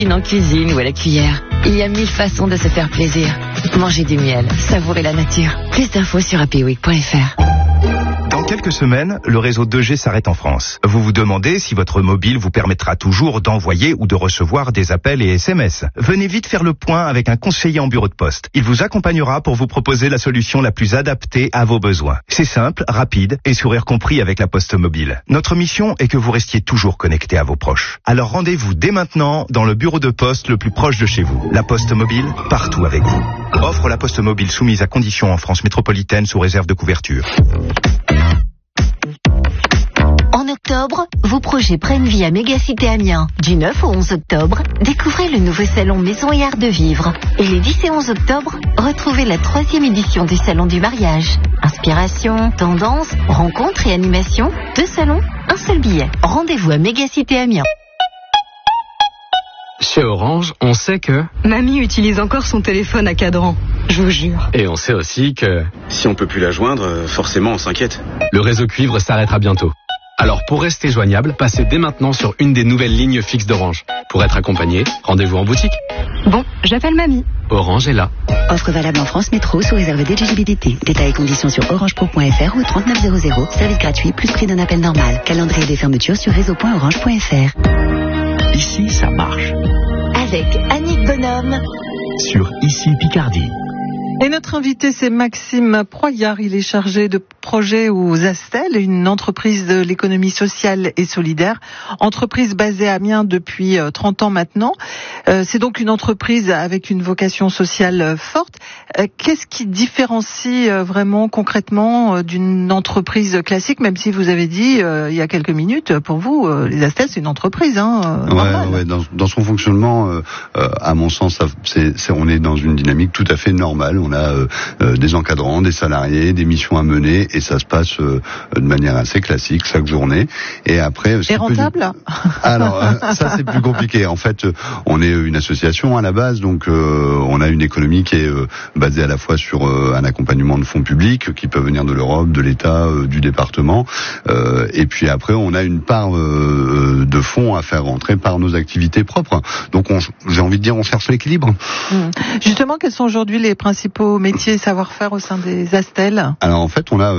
En cuisine ou à la cuillère, il y a 1000 façons de se faire plaisir. Mangez du miel, savourez la nature. Plus d'infos sur happyweek.fr. Dans quelques semaines, le réseau 2G s'arrête en France. Vous vous demandez si votre mobile vous permettra toujours d'envoyer ou de recevoir des appels et SMS. Venez vite faire le point avec un conseiller en bureau de poste. Il vous accompagnera pour vous proposer la solution la plus adaptée à vos besoins. C'est simple, rapide et sourire compris avec la Poste Mobile. Notre mission est que vous restiez toujours connecté à vos proches. Alors rendez-vous dès maintenant dans le bureau de poste le plus proche de chez vous. La Poste Mobile, partout avec vous. Offre la Poste Mobile soumise à conditions en France métropolitaine sous réserve de couverture. En octobre, vos projets prennent vie à Mégacité Amiens. Du 9 au 11 octobre, découvrez le nouveau salon Maison et Art de Vivre. Et les 10 et 11 octobre, retrouvez la 3e édition du Salon du Mariage. Inspiration, tendance, rencontres et animation, 2 salons, un seul billet. Rendez-vous à Mégacité Amiens. Chez Orange, on sait que... Mamie utilise encore son téléphone à cadran, je vous jure. Et on sait aussi que... Si on peut plus la joindre, forcément on s'inquiète. Le réseau cuivre s'arrêtera bientôt. Alors pour rester joignable, passez dès maintenant sur une des nouvelles lignes fixes d'Orange. Pour être accompagné, rendez-vous en boutique. Bon, j'appelle mamie. Orange est là. Offre valable en France Métro sous réserve d'éligibilité. Détails et conditions sur orangepro.fr ou 3900. Service gratuit plus prix d'un appel normal. Calendrier des fermetures sur réseau.orange.fr. Ici, ça marche. Avec Annick Bonhomme. Sur Ici Picardie. Et notre invité, c'est Maxime Proyard. Il est chargé de projet aux Astel, une entreprise de l'économie sociale et solidaire. Entreprise basée à Amiens depuis 30 ans maintenant. C'est donc une entreprise avec une vocation sociale forte. Qu'est-ce qui différencie vraiment concrètement d'une entreprise classique, même si vous avez dit il y a quelques minutes, pour vous, les Astel, c'est une entreprise. Ouais, dans son fonctionnement, à mon sens, on est dans une dynamique tout à fait normale. On a des encadrants, des salariés, des missions à mener, et ça se passe de manière assez classique chaque journée. Et après, c'est rentable. Alors ça c'est plus compliqué. En fait, on est une association à la base, donc on a une économie qui est basée à la fois sur un accompagnement de fonds publics qui peuvent venir de l'Europe, de l'État, du département, et puis après on a une part de fonds à faire rentrer par nos activités propres. Donc j'ai envie de dire on cherche l'équilibre. Justement, quels sont aujourd'hui les principaux métiers et savoir-faire au sein des Astel? Alors en fait, on a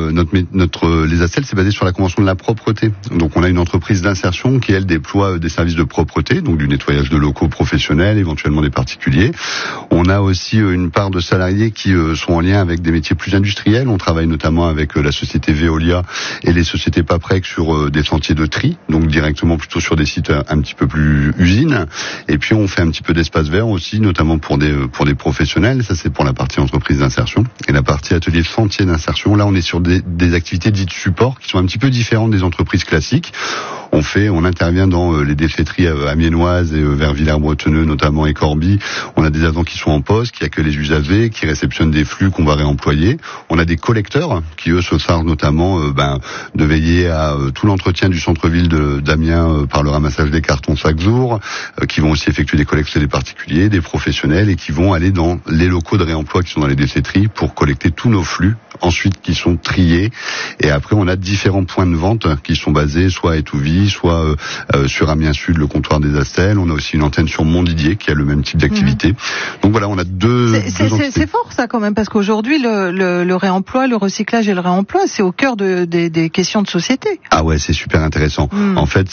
les Astel, c'est basé sur la convention de la propreté. Donc on a une entreprise d'insertion qui elle déploie des services de propreté, donc du nettoyage de locaux professionnels, éventuellement des particuliers. On a aussi une part de salariés qui sont en lien avec des métiers plus industriels. On travaille notamment avec la société Veolia et les sociétés Paprec sur des chantiers de tri, donc directement plutôt sur des sites un petit peu plus usines. Et puis on fait un petit peu d'espace vert aussi, notamment pour des professionnels. Ça c'est pour la partie entreprise d'insertion. Et la partie atelier chantier d'insertion, là on est sur des activités dites support qui sont un petit peu différentes des entreprises classiques. On intervient dans les déchetteries amiénoises et vers Villers-Bretonneux notamment et Corbie. On a des agents qui sont en poste, qui accueillent les usagers, qui réceptionnent des flux qu'on va réemployer. On a des collecteurs qui eux se chargent notamment de veiller à tout l'entretien du centre-ville d'Amiens par le ramassage des cartons chaque jour, qui vont aussi effectuer des collectes chez des particuliers, des professionnels et qui vont aller dans les locaux de réemploi qui sont dans les déchetteries pour collecter tous nos flux, ensuite qui sont triés. Et après on a différents points de vente qui sont basés soit à Étouville, soit sur Amiens Sud, le comptoir des Astel. On a aussi une antenne sur Montdidier qui a le même type d'activité. Donc voilà, on a deux c'est fort ça quand même, parce qu'aujourd'hui le réemploi, le recyclage et le réemploi, c'est au cœur des questions de société. Ah ouais, c'est super intéressant. En fait,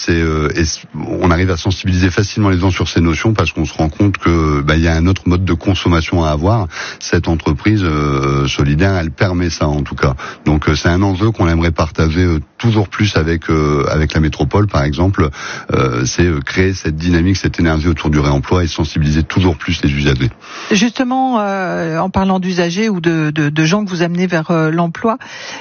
on arrive à sensibiliser facilement les gens sur ces notions parce qu'on se rend compte que il y a un autre mode de consommation à avoir. Cette entreprise solidaire, elle permet ça en tout cas. Donc c'est un enjeu qu'on aimerait partager toujours plus avec la métropole par exemple. C'est créer cette dynamique, cette énergie autour du réemploi et sensibiliser toujours plus les usagers. Justement, en parlant d'usagers ou de gens que vous amenez vers l'emploi,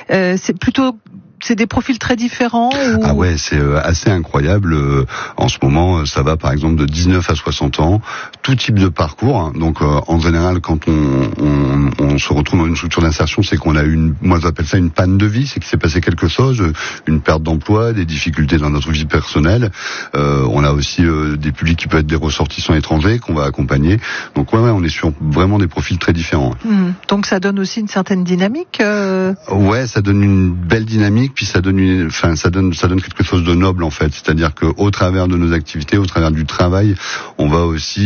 c'est des profils très différents ou... Ah ouais, c'est assez incroyable. En ce moment, ça va par exemple de 19 à 60 ans, tout type de parcours. Donc en général, quand on se retrouve dans une structure d'insertion, c'est qu'on a moi j'appelle ça une panne de vie, c'est qu'il s'est passé quelque chose, une perte d'emploi, des difficultés dans notre vie personnelle. On a aussi des publics qui peuvent être des ressortissants étrangers qu'on va accompagner. Donc ouais, on est sur vraiment des profils très différents. Donc ça donne aussi une certaine dynamique. Ouais, ça donne une belle dynamique. Puis ça donne quelque chose de noble en fait, c'est-à-dire que au travers de nos activités, au travers du travail, on va aussi